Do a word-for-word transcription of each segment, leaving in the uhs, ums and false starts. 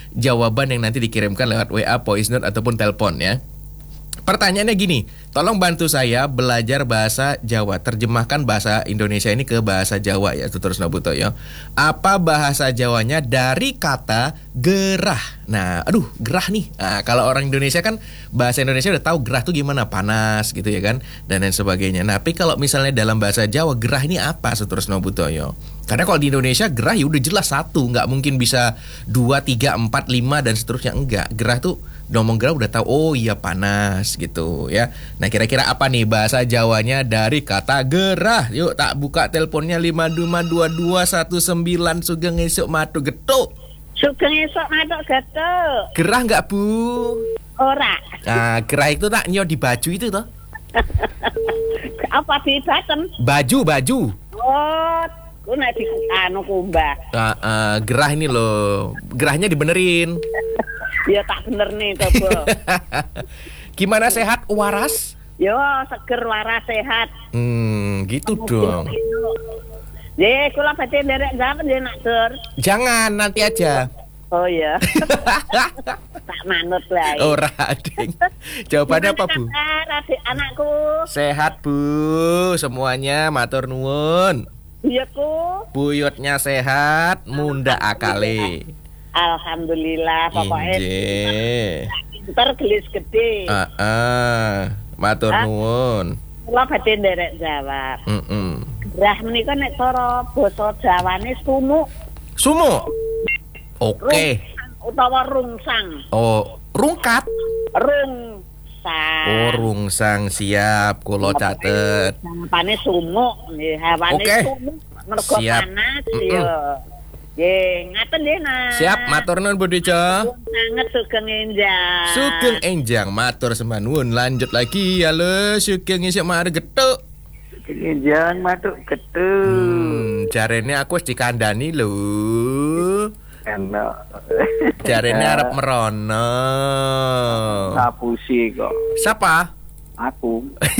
jawaban yang nanti dikirimkan lewat W A, voice note ataupun telepon ya. Pertanyaannya gini, tolong bantu saya belajar bahasa Jawa, terjemahkan bahasa Indonesia ini ke bahasa Jawa ya, Tutur Nobutoyo. Apa bahasa Jawanya dari kata gerah? Nah, aduh, gerah nih. Nah, kalau orang Indonesia kan bahasa Indonesia udah tahu gerah tuh gimana, panas gitu ya kan, dan lain sebagainya. Nah, tapi kalau misalnya dalam bahasa Jawa gerah ini apa, Tutur Nobutoyo? Karena kalau di Indonesia gerah ya udah jelas satu, nggak mungkin bisa dua, tiga, empat, lima dan seterusnya, enggak. Gerah tuh ngomong gerah udah tahu, oh iya panas gitu ya. Nah kira-kira apa nih bahasa Jawanya dari kata gerah? Yuk tak buka teleponnya lima dua dua dua satu sembilan Sugeng esuk madu getuk. Sugeng esuk madu getuk. Gerah nggak Bu? Ora. Nah gerah itu tak nyo di baju itu toh? Apa di bottom? Baju baju. Oh, ku nek di anu kumbah. Uh, uh, gerah ini loh, gerahnya dibenerin. Ya tak bener nih coba. Gimana, sehat waras? Yo seger waras sehat. Hmm, gitu dong. Deh, kula badhe nderek jawab nggih Nak Dur. Jangan, nanti aja. Oh iya. Tak manut lah. Ora, Ding. Jawabannya apa, Bu? Adik anakku. Sehat, Bu. Semuanya matur nuwun. Iya, Ku. Buyutnya sehat, munda akale. Alhamdulillah, pokoknya pinter gelis gede. Heeh. Uh, uh, matur nuwun. Kula badhe nderek jawab. Heeh. Gerah menika nek cara basa Jawane sumuk. Sumuk. Oke. Okay. Utawa rungsang. Oh, rungkat. Rungsang. Oh, rungsang, siap, kula catet. Jawabannya sumuk, nggih, hawane okay. sumuk. Mergo panas ya. Nggih, ngaten nggih, Nak. Siap, matur nuwun Bu Dejo. Sanget Sugeng Enjang. Sugeng Enjang, matur sembah nuwun. Lanjut lagi, halo Sugeng esuk madu getuk. Sugeng Enjang madu getuk. Hmm, jarene aku wis dikandani lho. Enak. Jarene arep merono. Ngapusi kok. Siapa? Aku.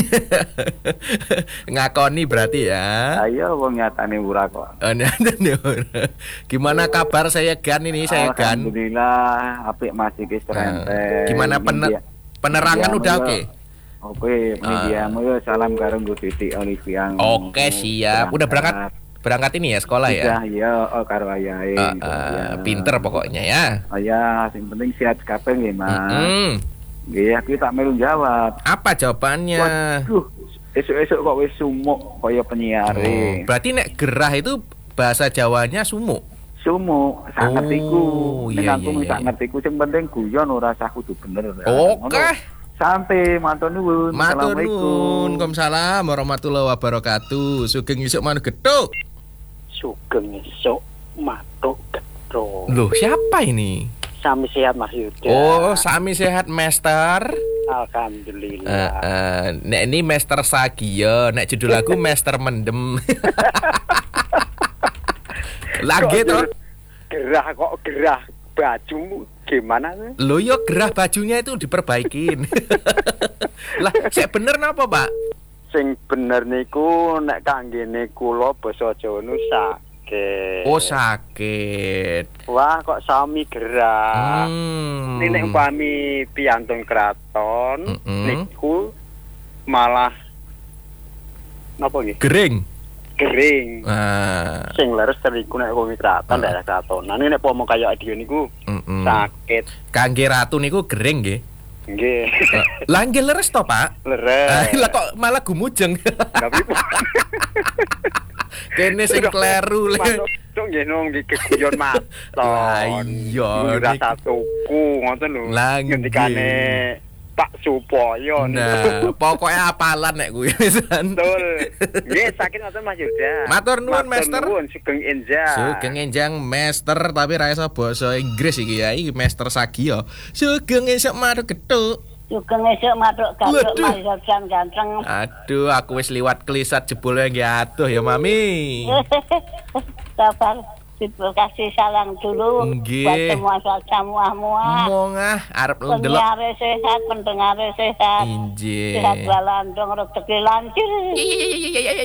Ngakoni berarti ya. Ayo wong nyatane ora kok. Oh, nyatane ora. Gimana kabar saya Gan ini, saya Gan? Alhamdulillah, apik masih guys renteng. Gimana pener penerangan udah oke? Okay? Oke, mediamu yo salam karo Nggo Titik Olivia. Oke, siap. Udah berangkat berangkat ini ya sekolah ya? Iya, oh karo ayahe. Uh, uh, pinter pokoknya ya. Oh ya, sing penting sehat kabeh nggih, Mas. Heeh. Nggih, aku tak melu jawab. Apa jawabannya? Waduh, esuk-esuk kok wis sumuk kaya penyiare. Oh, berarti nek gerah itu bahasa Jawanya sumuk. Sumuk, sak ngertiku. Iya, Nek aku iya, sak iya. ngertiku sing penting guyon ora usah kudu bener. Oke. Okay. Santai, matur nuwun. Matur nuwun. Waalaikumsalam warahmatullahi wabarakatuh. Sugeng esuk madu getuk. Sugeng esuk madu getuk. Loh, siapa ini? Sami sehat Mas Yuda. Oh, sami sehat Master. Alhamdulillah. Uh, uh, nek ini Master Sagio, nek judul lagu Master Mendem. Lagi tuh. Gerah kok gerah bajumu gimana tuh? Lo yo gerah bajunya itu diperbaikin. Lah, sik bener napa, Pak? Sing bener niku nek kanggene kula basa Jawa nu sakit. Oh, sakit. Wah, kok sami gerah. Hmm. Nek umpami piantun kraton Mm-mm. niku malah napa nggih? Gering. Gering. Ah. Sing leres teriku nek wong kraton Ah. daerah kratonan. Nek pomo kaya Adio niku Mm-mm. sakit. Kangge ratu niku gering nggih. Nggih. Lah nggih leres to, Pak? Leres. Lah kok malah gumujeng. Tapi Kene sing kleru le. Masuk nggih nang keguyon maton. Lah iya. Rasa tuku ngoten lho. Lah nggih. Ngendikane Pak Supoyo Nah, pokoknya apalan nek kuwi pisan. Betul. Nggih, sakit ngoten Mas Yuda. Matur nuwun, Master. Matur nuwun, Sugeng Enjang. Sugeng Enjang Master tapi ra iso basa Inggris iki ya, iki Master Sagio. Sugeng esuk madu getuk. Sugeng esuk madu getuk Mas Yojan ganteng. Aduh, aku wis liwat kelisat jebule nggih aduh ya Mami. Sabar. Terima kasih salam dulu Nggih. buat semua semua-semua. Mongah arep ndelok. Pendengar sehat, pendengar sehat. Injih. Sehat balandong rezeki lancar.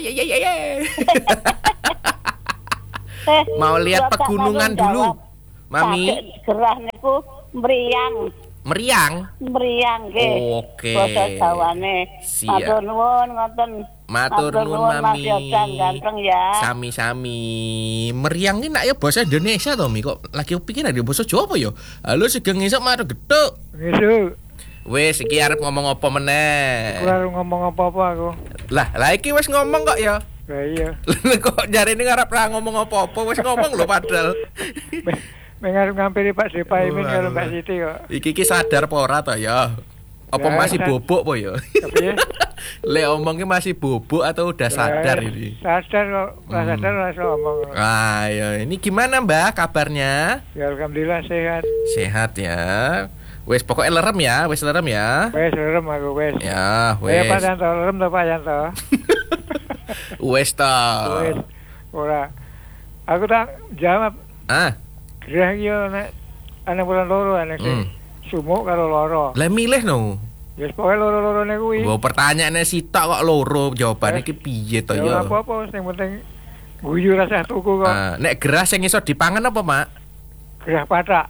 Eh, Mau lihat buat tak pegunungan malu dulu. jawab. Mami. Saged gerah niku mriyang. Meriang. Mriyang nggih. Oke. Basa Jawane. Siap. Matur nuwun ngoten. Matur nuwun Mas Mami. Yodan ganteng ya. Sami-sami. Meriang ini nak ya bahasa Indonesia to Mi, kok lagi kepikiran di bahasa Jawa apa ya? Halo Sugeng Esuk Madu Gethuk. Ngesuk. Wis iki arep ngomong apa meneh? Aku harus ngomong apa-apa aku. Lah, lah iki wis ngomong kok ya. Lah iya. Kok jarene ngarep ra ngomong apa-apa wis ngomong lho padahal. Mengarep ngampiri Pak Depaimin karo Mbak Siti kok. Iki ki sadar apa ora to ya? Apa Ya, masih sad- bobok po ya? Tapi Le omongnya masih bobok atau udah sadar ini? Sadar kok, nggak Hmm. sadar langsung ngomong. Ah, ya. Ini gimana Mbak kabarnya? Ya alhamdulillah sehat. Sehat ya. Wes pokoknya lerem ya, wes lerem ya. Wes lerem aku wes. Ya, Eh Pak wes. Yanto lerem to Pak Yanto. Wes toh. Wes. Ora. Aku tak jawab Ah, gerah iki yo nek ana bulan loro ana sing Hmm. sumuk karo loro. lah milih no. Ya yes, pokoke loro-lorone kuwi. Gua pertanyaannya sitok kok loro, jawabannya Eh, ki piye to Ya ya? ora apa-apa sing penting guyu rasa tuku kok. Ah, nek gerah sing iso dipangan apa, Mak? Gerah patak.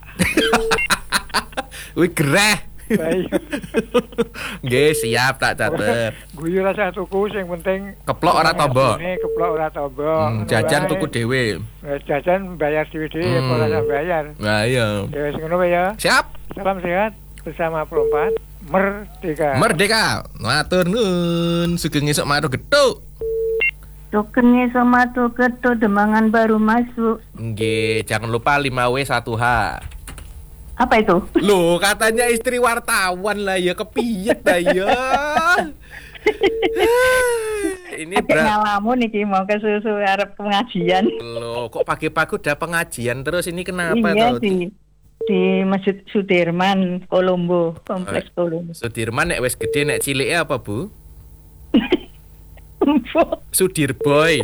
Wih gerah. Lah iya. Nggih, siap tak catet. Guyu rasa tuku sing penting Keplok ora tombo. Ini keplok ora tombo. Hmm, jajan tuku dhewe. Eh, Jajan bayar dhewe-dhewe ya Hmm. ora usah bayar. Nah, iya. Ya wis ngono wae ya. Siap. Salam sehat bersama Perempat Merdeka. Merdeka. Matur nuwun. Sugeng esuk Madu Gethuk. Sugeng esuk Madu Gethuk Demangan baru masuk. Nggih, jangan lupa lima W satu H. Apa itu? Loh, katanya istri wartawan lah ya, kepiye ta ya. Ini Agak berat. ngalamun iki mau ke susu arep pengajian. Loh, kok pagi-pagi udah pengajian terus ini kenapa Iya tuh? di di Masjid Sudirman, Kolombo, Kompleks Kolombo. Sudirman nek wis gede nek ciliknya apa, Bu? Sudirboy.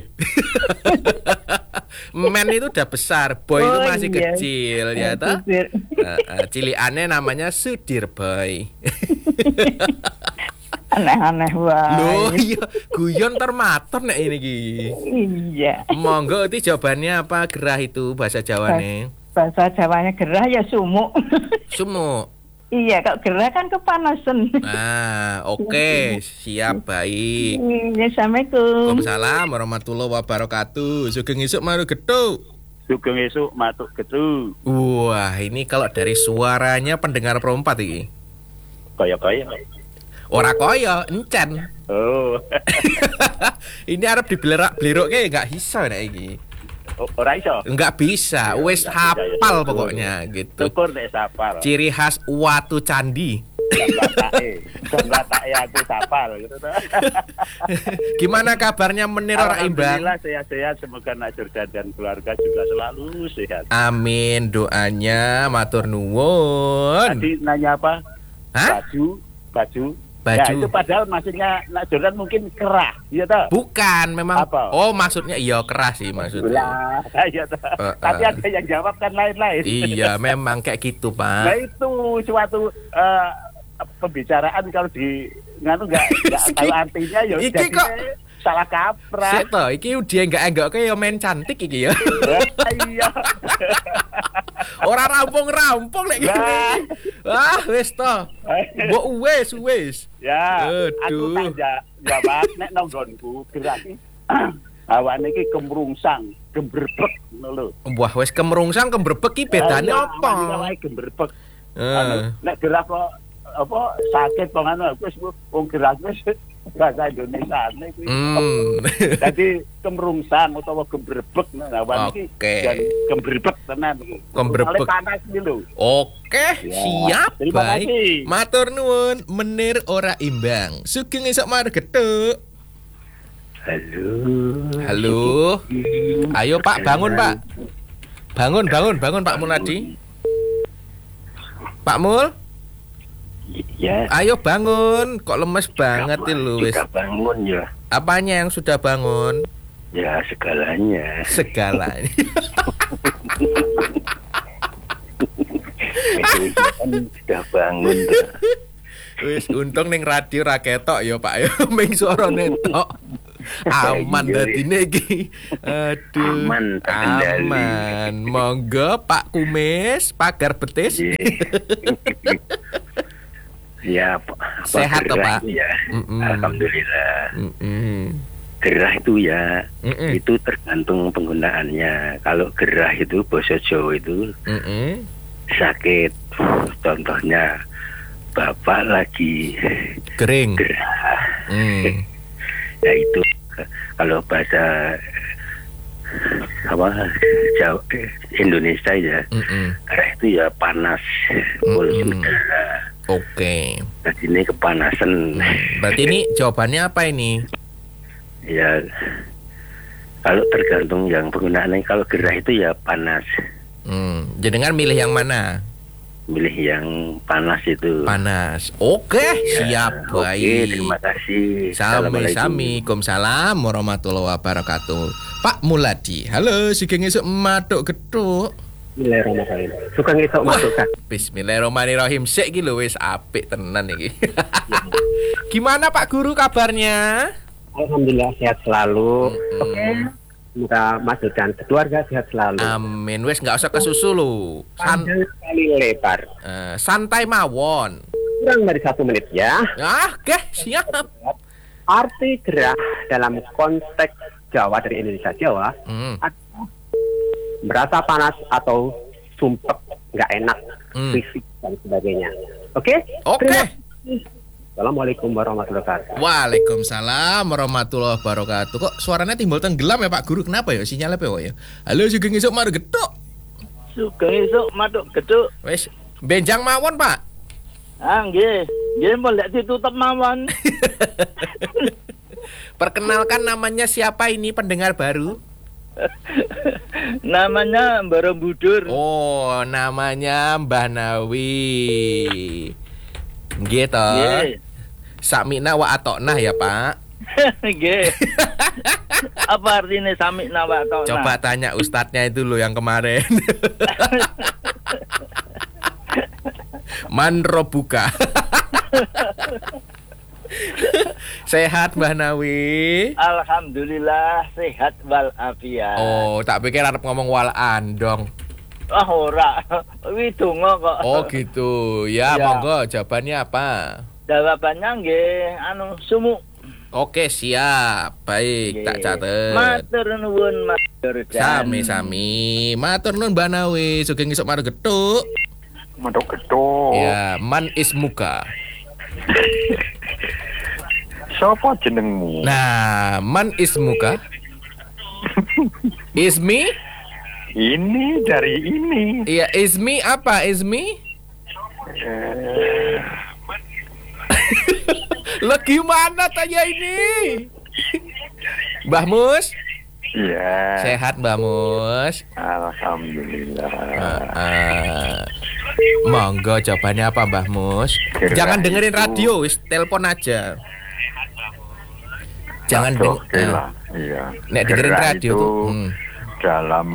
Men itu udah besar, boy itu Oh, masih iya. kecil ya toh. Sudir. Uh, uh, ciliannya namanya Sudirboy. Aneh-aneh Loh, wae. iya, guyon termaton nek ini ki. Iya. Monggo itu jawabannya apa gerah itu bahasa Jawane? Bahasa Jawanya gerah ya sumuk. Sumuk. Iya, kalau gerah kan kepanasan. Ah, oke, siap baik. Iya, Assalamualaikum. Waalaikumsalam warahmatullahi wabarakatuh. Sugeng esuk Madu Gethuk. Sugeng esuk Madu Gethuk. Wah, ini kalau dari suaranya pendengar perempat iki. Kaya-kaya. Ora koyo, encen. Oh. Ini arep dibelerak-blerok kayak enggak bisa nek iki. Oh, ora iso. Enggak bisa, wis Nggak bisa, hafal ya. pokoknya gitu. Syukur nek sapal. Ciri khas Watu Candi. Latake. Latake aku sapal gitu toh. Gimana kabarnya Menir ora imbang? Alhamdulillah sehat-sehat, semoga Nak Jordan dan keluarga juga selalu sehat. Amin, doanya matur nuwun. Tadi nanya apa? Hah? Baju, baju. Baju. Ya, itu padahal maksudnya Nak Jordan mungkin kerah, iya toh? Bukan, memang. Apa? Oh, maksudnya iya keras sih maksudnya. Lah, iya toh. Uh, uh. Tapi ada yang jawab kan lain-lain. Iya, memang kayak gitu, Nah Pak. itu suatu eh, pembicaraan kalau di nganu nggak nggak tahu artinya ya Iki jadi kok- salah kaprah. Sik to, iki dia enggak enggak kayak main cantik iki ya. Iya. Ora rampung-rampung lek Lah. ngene. Wah, wis to. Mbok wis wis. Ya, Aduh. aku tak ja- jawab nek nonggonku berarti awane iki kemrungsang, gembrebek ngono lho. Wah, wis kemrungsang kembrebek ki bedane Ayo, apa? awake gembrebek. Eh. Anu, nek gerak kok apa sakit kok anu wis wong gerak wis bahasa Indonesia kuwi. Hmm. Jadi kemrungsang utawa gembrebek nah awan iki Oke. jan gembrebek tenan iku. Gembrebek. Oleh panas iki lho. Oke, Ya, siap. terima Baik. kasih. Matur nuwun, Menir ora imbang. Sugeng esuk Madu Gethuk. Halo. Halo. Ayo Pak, bangun Pak. Bangun, bangun, bangun Pak Muladi. Pak Mul, Ya, ayo bangun. Kok lemes banget nih lu wis. kita bangun ya. Apanya yang sudah bangun? Ya segalanya. Segalanya. Kan sudah bangun. Wis untung ning radio ra ketok ya Pak ya. Ming suarane tok. Aman Iya, dadine iki. Aduh. Aman, terkendali. Aman. Monggo Pak Kumis, pagar betis. Iya. Ya, apa, apa Sehat toh, gerah Pak? itu ya. Mm-mm. Alhamdulillah. Mm-mm. Gerah itu ya, Mm-mm. itu tergantung penggunaannya. Kalau gerah itu basa Jawa itu Mm-mm. sakit. Contohnya bapak lagi Kering. gerah. Mm. Ya itu kalau bahasa apa Jawa Indonesia ya, Mm-mm. gerah itu ya panas, polusi Mm-mm. udara. Oke. Nah, ini kepanasan. Berarti ini jawabannya apa ini? Ya, kalau tergantung yang penggunaannya. Kalau gerah itu ya panas. Hmm, jenengan milih yang mana? Milih yang panas itu. Panas. Oke, Ya, siap. Oke, Baik. terima kasih. Sami-sami. Waalaikumsalam warahmatullahi wabarakatuh. Pak Muladi. Halo, sugeng esuk matuk getuk. Bismillahirrahmanirrahim. Suka ngisok masuk kan? Bismillahirrahmanirrahim. Sik iki lho wis apik tenan iki. Gimana Pak Guru kabarnya? Alhamdulillah sehat selalu. Mm-mm. Oke. Semoga Mas dan keluarga sehat selalu. Amin. Wis nggak usah kesusu lho. San- Panjang sekali lebar. eh, santai mawon. Kurang dari satu menit ya. Ah, oke, siap. Arti gerah dalam konteks Jawa dari Indonesia Jawa Hmm. adalah merasa panas atau sumpek, nggak enak, Hmm. fisik dan sebagainya. Oke? Oke. Terima kasih. Assalamualaikum warahmatullahi wabarakatuh. Waalaikumsalam warahmatullahi wabarakatuh. Kok suaranya timbul tenggelam ya Pak Guru? Kenapa ya? Sinyalnya apa ya? Halo, sugeng esuk mar getuk. Sugeng esuk matuk geduk. Wes, benjang mawon, Pak. Ah nggih, nggih mau lek ditutup mawon. Perkenalkan namanya siapa ini pendengar baru? Namanya Borobudur. Oh, namanya Mbah Nawi. Nggih to. Nggih. Sakmina wa atoknah ya, Pak. Nggih. Apa artinya sami nawa atau Coba tanya ustadznya itu loh yang kemarin. Manrobuka. Sehat Mbah Nawi. Alhamdulillah sehat walafiat. Oh, tak pikir arep ngomong wal andong. Ah ora. Wi donga kok. Oh gitu. Ya, Ya. monggo jawabannya apa? Jawabannya nggih anu sumuk. Oke, siap. Baik, tak catet. Matur nuwun Mas Jordan. Sami-sami. Matur nuwun Mbah Nawi, sugeng esuk marang getuk. Matuk geduk. Ya, man ismuka. Siapa jenengmu? Nah, man ismuka? Ismi? Ini dari ini. Iya, ismi apa? Ismi? Eh, Lah gimana tanya ini? Mbah Mus? Iya. Sehat Mbah Mus? Alhamdulillah. Ah, ah. Monggo jawabannya apa Mbah Mus? Gerah Jangan dengerin itu- radio, wis telepon aja. Jangan Masuk, deng- oke lah. Iya. Nek dengerin Gerah radio itu tuh. Hmm. dalam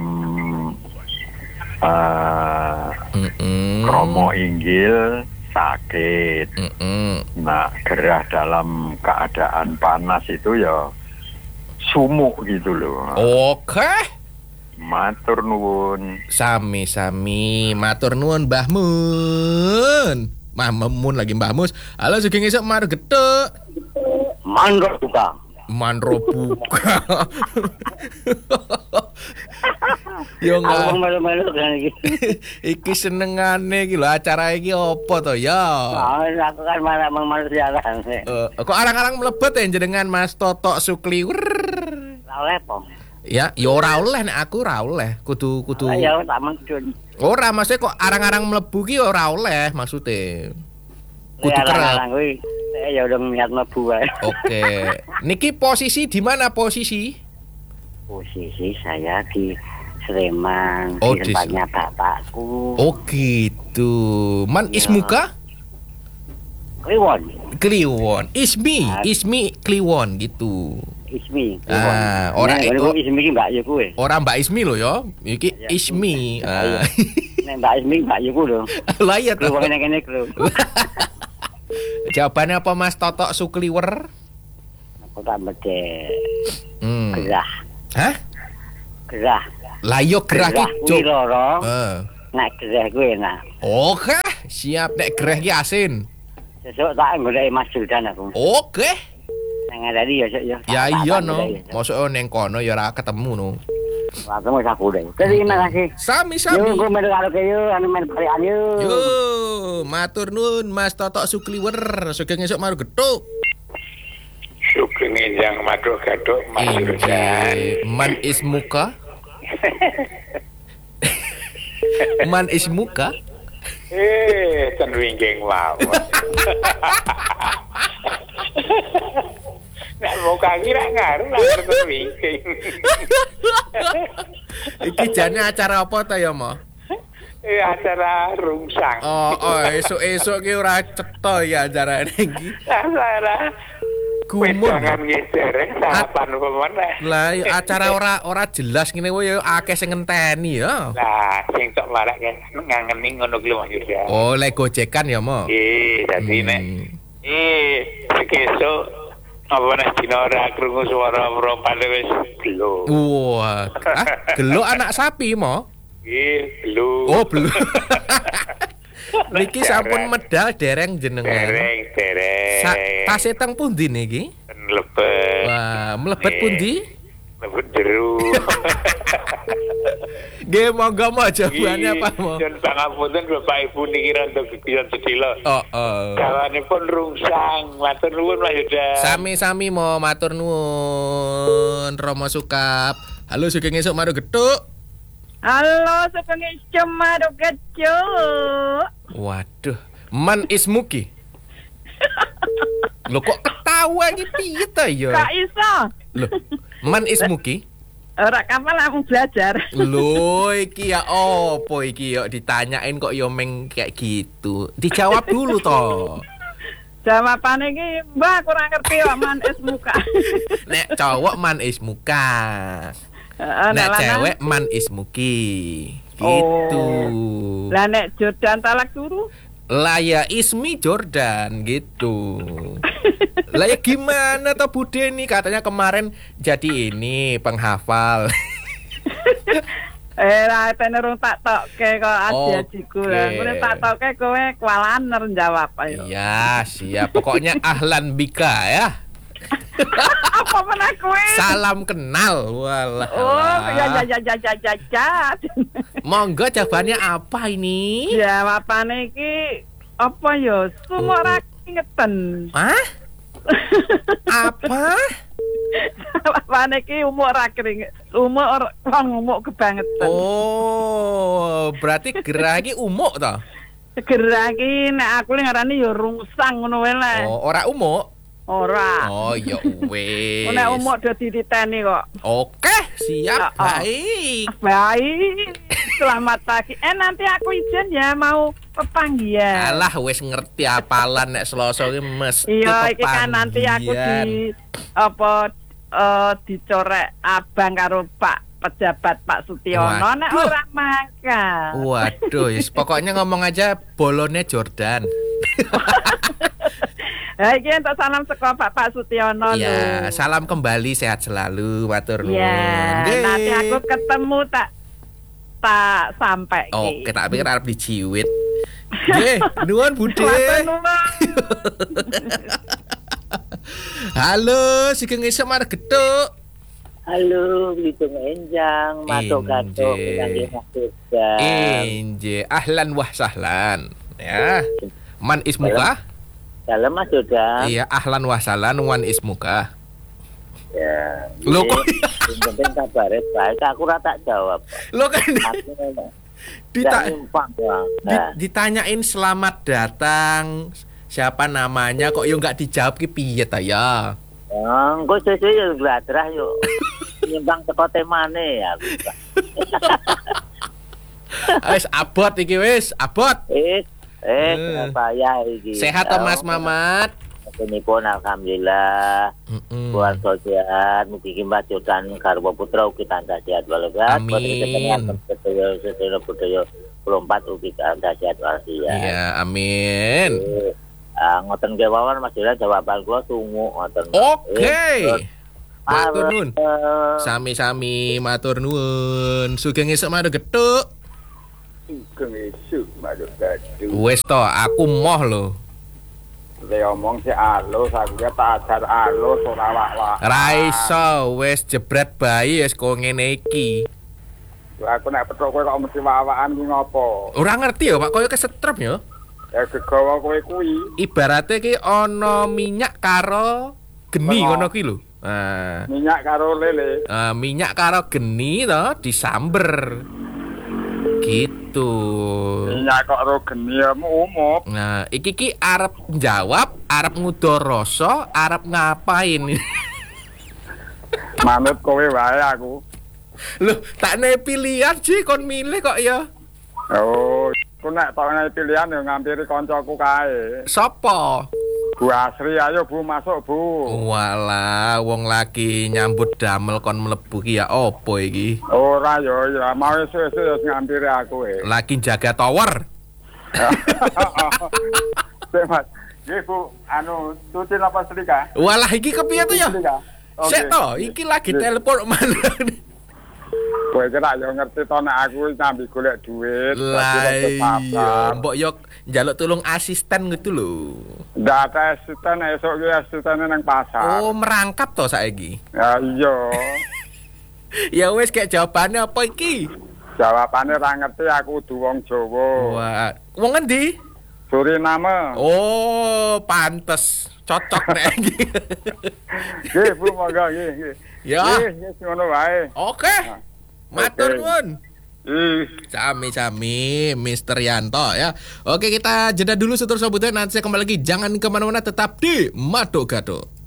uh, Mm-mm. kromo inggil sakit. Mm-mm. Nah, gerah dalam keadaan panas itu ya sumuk gitu loh. Oke. Matur nuwun. Sami-sami, matur nuwun Mbah Mun. Mah Mun lagi Mbah Mus. Halo sugeng esuk mar getuk. Mandor buka. Manro buka. Yo Aku enggak. malu-malu kan iki. Iki senengane iki lho acara iki opo to ya? Ah, aku kan malah malu jalan. Eh, kok arang-arang mlebet ya jenengan Mas Toto Sukli. Wrrr. Oleh po. Ya, ya ora oleh nek aku ora oleh. Kudu kudu. Ya tak maksud. Ora maksudnya kok arang-arang mlebu ki ora oleh maksudnya. Kudu kerep. Larang kuwi. Ya udah niat mlebu wae. Oke. Niki posisi di mana posisi? Posisi saya di Sleman, Oh, di di tempatnya bapakku. Oh gitu. Man Ya. ismuka? Kliwon, Kliwon. Ismi, Ah. Ismi Kliwon gitu. Ismi. Ah, ora- Nek oh. Ismi ki Mbak Yu kuwi. Orang Mbak Ismi loh ya. Iki Ya. Ismi. Ah. Nek Mbak Ismi Mbak Yu ku lho. Lah iya toh. Kliwon kene kene lho. Jawabannya apa Mas Toto Sukliwer? kota Medek. Hmm. Gerah. Hah? Gerah. Lah yo gerah ki, kuwi Cuk. loro. Heeh. Nek gerah kuwi enak. Oke, siap nek gerah ki asin. Sesuk tak golek Mas Juldan aku. Oke. Nang ngarani ya sik ya. Ya Tak- iya tak no. golek ya. Mosok ning kono ya ora ketemu no. Ketemu aku deh. Terima kasih. Sami-sami. Yo, gue main karo kayu, anu main balikan yo. Yo, matur nuwun Mas Totok Sukliwer, sugeng esuk maru gethuk. Sugeng enjang maduk gaduk Mas Juldan. Inggih, man is muka. Man is muka. Eh, ten wingging mawon. Nek muka kira ngaruh lah ten wingging. Iki jane acara apa ta ya, Mo? Eh, acara rungsang. Oh, oh esuk-esuk ki ora cetha ya acarane iki. Acara Gumun. Jangan ngecer, sarapan apa meneh. Lah ya, acara ora ora jelas ngene wae ya akeh sing ngenteni ya. Lah, sing tok marak kan ngangeni ngono kuwi Mas Juldan. Oh, lek gojekan ya, Mo. Eh, dadi nek Hmm. eh kesuk apa nek dina ora krungu swara perompak wis gelo. Wah, ah, geluk anak sapi, Mo. Eh, gelo. Oh, belum. Niki sampun medal dereng jenengan. Dereng, dereng. Sa tasih teng pundi niki? Mlebet. Wah, mlebet Eh. pundi? Mlebet jeru. Nggih, monggo Mo jawabannya apa, Mo? Dan pangapunten Bapak Ibu niki rada gegiyan sedila. Oh, oh. Jawanipun rungsang. Matur nuwun Mas Yuda. Sami-sami Mo, matur nuwun. Romo Sukap. Halo, sugeng esuk maru gethuk. Halo, sugeng esuk maru gethuk. Waduh, man is muki. Lho kok ketawa iki piye ta ya? Kak iso. Lho, man is muki. Ora kapal aku belajar. Lho, iki ya opo iki ya ditanyain kok ya meng kayak gitu. Dijawab dulu toh. Jawabane iki Mbah kurang ngerti kok man es muka. Nek cowok man is muka. Heeh, Nek lanang. cewek man is muki. Gitu. Lah nek Jordan talak turu? Lah ya Ismi Jordan gitu. Lah ya gimana toh Bude nih katanya kemarin jadi ini penghafal. Eh lah tenerung tak tokke kok aji-ajiku lah. Oke. Mune tak tokke kowe kwalaner jawab ayo. Iya, siap. Pokoknya ahlan bika ya. Apa meneh kowe? Salam kenal. Walah. Oh, ya ya ya ya ya ya. ya. Monggo jawabannya apa ini? Jawabane iki apa ya? Sumur ra ngeten. Hah? Apa? Jawabane iki umur ra kering. Umur wong umuk kebangetan. Oh, berarti gerah iki umuk toh? Segera iki nek aku ngarani ya rungsang ngono wae lah. Oh, ora umuk. Ora. Oh, ya wis. Nek umuk do dititeni kok. Oke, siap. Ya, oh. Baik. Baik. Selamat pagi. Eh nanti aku izin ya mau pepanggian. Alah wis ngerti apalan nek Selasa iki mesti Iya, iki kan nanti aku pepanggian. di apa eh, dicorek abang karo Pak pejabat Pak Sutiono nek Waduh. ora makan. Waduh, yes, pokoknya ngomong aja bolone Jordan. Ha iki entuk salam saka Pak Sutiono Iya, lho. salam kembali sehat selalu, matur nuwun. Ya, Nggih. nanti aku ketemu tak tak sampai Oke, tak pikir arep dijiwit. Nggih, nuwun Bude. Halo, sugeng esuk marang gethuk. Halo, Belitung Enjang, Matok Gatok, Inje. Pinanggi Masjidkan. Inje, ahlan wa sahlan. Ya. Man ismuka? Dalam Mas Jordan. Iya, ahlan wa sahlan wan ismuka. Ya. Lho kok Yang penting kabare baik, aku ora tak jawab. lo kan Aku dita- tidak numpang, Bang. di- Nah, ditanyain selamat datang siapa namanya kok yo nggak dijawab ki piye ta ya? engko sesuk ya gladrah yuk. Nyimbang teko temane ya. Wis abot iki wis, abot. Eh, eh, Eh. kenapa ya iki? Sehat toh Mas Mamat? Punipun alhamdulillah. Mm-mm. Buat sehat, mugi Mbak Jordan garwa putra ugi tansah sehat walafiat. Amin. Sedaya sedaya budaya dua puluh empat ugi tansah sehat walafiat. Iya, amin. Eh, Ah, ngoten kewawan Mas Dira jawaban kula sungu ngoten. Oke. Matur Arep, nuwun. eh, Sami-sami matur nuwun. Sugeng esuk madu gethuk. Sugeng esuk madu gethuk. Wis to, aku moh lho. Le omong si alus, aku ya tak ajar alus ora wak-wak. Ra iso, wis jebret bayi wis kok ngene iki. Lah aku nek petruk kowe kok mesti wak-wakan ki ngopo? Ora ngerti ya, Pak, koyo kesetrep ya. Ya gegawa kowe kuwi. Ibarate ki ana minyak karo geni Oh. ngono ki lho. Nah, Minyak karo lele. eh, minyak karo geni to disamber. Gitu. Minyak kok ro geni umup. Nah, iki ki arep njawab, arep ngudor rasa, arep ngapain? Manut kowe wae aku. Loh, tak ne pilihan sih kon milih kok ya. Oh, aku nek tok pilihan ya ngampiri koncoku kae. Sopo? Bu Asri, ayo Bu masuk Bu. Walah, wong lagi nyambut damel kon mlebu ki ya opo iki? Ora yo ya mau esuk-esuk ya ngampiri aku e. Lagi jaga tower. Sik Mas. Nggih Bu, anu cuci napa setrika? Walah iki kepiye tuh ya? Setrika. Oke. Sik to, iki lagi telepon mana? Kowe kira yo ngerti to nek aku nyambi golek duit. Lah iya, mbok yo njaluk tulung asisten gitu lho. Ndak asisten esuk ki asistene nang pasar. Oh, merangkap to saiki. Ya iya. Ya wis kayak jawabannya apa iki? Jawabane ra ngerti aku kudu wong Jawa. Wah, wong endi? Suriname. Oh, pantes. Cocok nek iki. Nggih Bu, monggo nggih nggih. Ya. Nggih, wis ngono wae. Oke. Matur Oke. nuwun. Ih. Sami-sami Mister Yanto ya. Oke, kita jeda dulu seterusnya nanti saya kembali lagi. Jangan kemana-mana, tetap di Mado Gado.